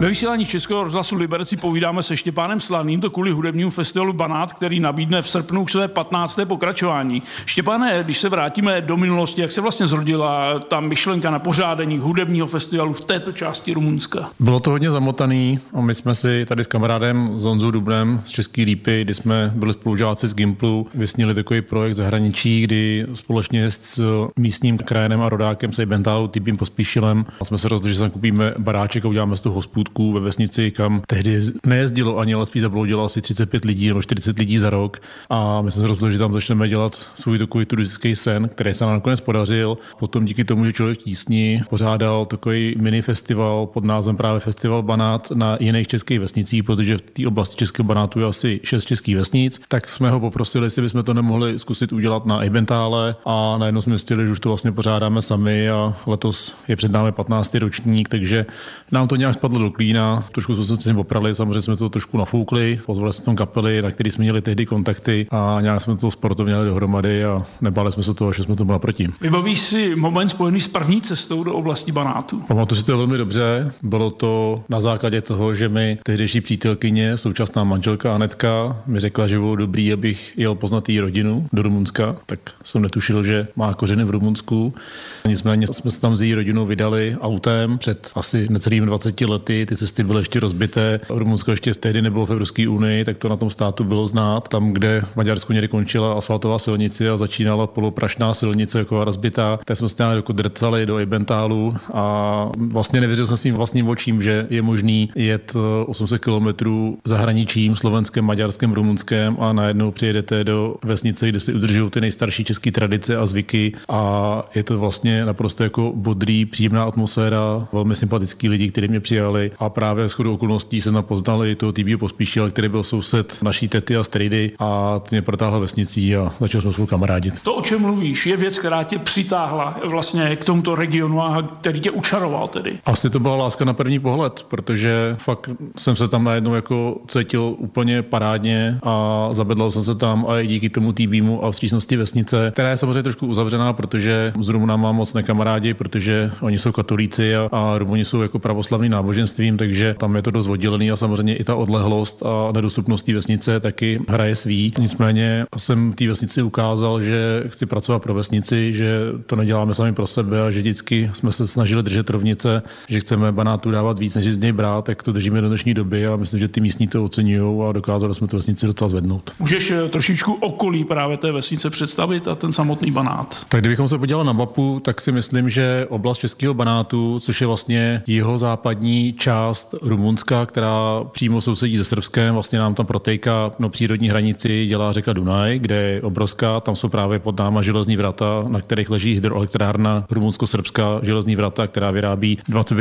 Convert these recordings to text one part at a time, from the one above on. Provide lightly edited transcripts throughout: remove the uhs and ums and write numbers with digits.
Ve vysílání Českého rozhlasu Liberec si povídáme se Štěpánem Slaným, to kvůli hudebnímu festivalu Banát, který nabídne v srpnu své 15. pokračování. Štěpáne, když se vrátíme do minulosti, jak se vlastně zrodila ta myšlenka na pořádání hudebního festivalu v této části Rumunska? Bylo to hodně zamotaný a my jsme si tady s kamarádem z Honzou Dubnem z České Lípy, kdy jsme byli spolužáci z Gimplu, vysnili takový projekt zahraničí, kdy společně s místním krajenem a rodákem Sejbentálu Tibím Pospíšilem jsme se rozhodli, že se koupíme baráček a uděláme z toho hospůdku ve vesnici, kam tehdy nejezdilo ani, ale spíš zabloudilo asi 35 lidí nebo 40 lidí za rok. A my jsme se rozhodli, že tam začneme dělat svůj takový turistický sen, který se nám nakonec podařil. Potom díky tomu, že Člověk tísni pořádal takový mini festival pod názvem právě Festival Banát na jiných českých vesnicích, protože v té oblasti Českého Banátu je asi 6 českých vesnic, tak jsme ho poprosili, jestli bychom to nemohli zkusit udělat na Ejbentále a najednou jsme zjistili, že už to vlastně pořádáme sami a letos je před námi 15. ročník, takže nám to nějak spadlo do klína, trošku jsme se s tím poprali, samozřejmě jsme to trošku nafoukli, pozvali jsme tam kapely, na který jsme měli tehdy kontakty a nějak jsme to sportovně dali dohromady a nebáli jsme se toho, že jsme tomu naproti. Vybavíš si moment spojený s první cestou do oblasti Banátu? Pamatuju si to velmi dobře, bylo to na základě toho, že mi tehdejší přítelkyně, současná manželka Anetka, mi řekla, že bylo dobrý, abych jel poznat její rodinu do Rumunska, tak jsem netušil, že má kořeny v Rumunsku. Nicméně jsme se tam s její rodinou vydali autem před asi necelými 20 lety, ty cesty byly ještě rozbité. Rumunsko ještě tehdy nebylo v Evropské unii, tak to na tom státu bylo znát. Tam, kde v Maďarsku někdy končila asfaltová silnice a začínala poloprašná silnice jako rozbitá, tak jsme se tam jako drcali do Ejbentálu a vlastně nevěřil jsem svým vlastním očím, že je možný jet 800 kilometrů zahraničím, Slovenskem, Maďarskem, Rumunském a najednou přijedete do vesnice, kde si udržují ty nejstarší české tradice a zvyky a je to vlastně naprosto jako bodrý, příjemná atmosféra, velmi sympatický lidi, kteří mě přijali a právě shodou okolností se napoznali toho Tibího Pospíšila, který byl soused naší tety a strejdy a ty mě protáhl vesnicí a začal jsme spolu kamarádit. To, o čem mluvíš, je věc, která tě přitáhla vlastně k tomuto regionu a který tě učaroval tedy. Asi to byla láska na první pohled, protože fakt jsem se tam najednou jako cítil úplně parádně a zabydlel jsem se tam a i díky tomu Tibímu a vstřícnosti vesnice, která je samozřejmě trošku uzavřená, protože s Rumunama moc nekamarádi, protože oni jsou katolíci a Rumuni jsou jako pravoslavný náboženstvím, takže tam je to dost oddělený a samozřejmě i ta odlehlost a nedostupnost té vesnice taky hraje svý. Nicméně jsem té vesnici ukázal, že chci pracovat pro vesnici, že to neděláme sami pro sebe a že vždycky jsme se snažili držet rovnice, že chceme Banátu dávat víc, než z něj brát, tak to držíme do dnešní doby a myslím, že ty místní to oceňují a dokázali jsme tu vesnici docela zvednout. Můžeš trošičku okolí právě té vesnice představit a ten samotný Banát? Tak kdybychom se podívali na mapu, tak si myslím, že oblast Českého Banátu, což je vlastně jihozápadní část Rumunska, která přímo sousedí se Srbskem, vlastně nám tam protéká přírodní hranici dělá řeka Dunaj, kde je obrovská, tam jsou právě pod náma železní vrata, na kterých leží hydroelektrárna rumunsko-srbská železní vrata, která vyrábí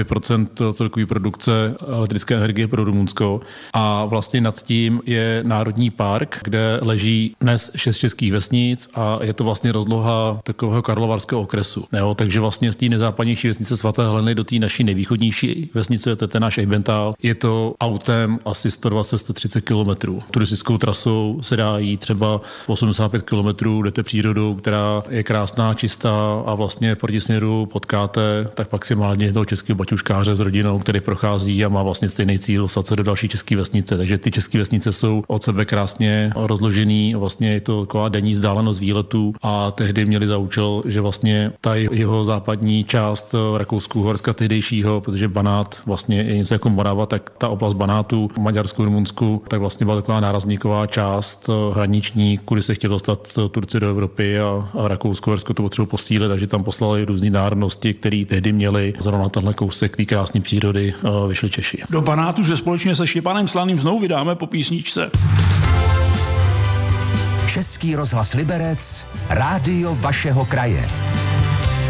25% celkové produkce elektrické energie pro Rumunsko. A vlastně nad tím je národní park, kde leží dnes 6 českých vesnic a je to vlastně rozloha takového karlovarského okresu. Jo, takže vlastně z té nejzápadnější vesnice Svaté Heleny do té naší nejvýchodnější vesnice, to je ten náš Ejbentál, je to autem asi 120-130 kilometrů. Turistickou trasou se dá jít třeba 85 kilometrů, jdete přírodou, která je krásná, čistá a vlastně v protisměru potkáte tak maximálně toho českého baťuškáře s rodinou, který prochází a má vlastně stejný cíl dostat se do další české vesnice. Takže ty české vesnice jsou od sebe krásně rozložený, vlastně je to taková denní vzdálenost výletů a tehdy měli za účel, že vlastně ta jeho západní část Rakousku-Horska tehdejšího, protože Banát vlastně je něco jako Morava, tak ta oblast Banátu, Maďarsku, Rumunsku, tak vlastně byla taková nárazníková část hraniční, kudy se chtěli dostat Turci do Evropy a Rakousko-Horsko to potřebovalo posílit, takže tam poslali různé národnosti, které tehdy měli zrovna tenhle kousek té krásné přírody, vyšli Češi. Do Banátu se společně se Štěpánem Slaným znovu vydáme po písničce. Český rozhlas Liberec, rádio vašeho kraje.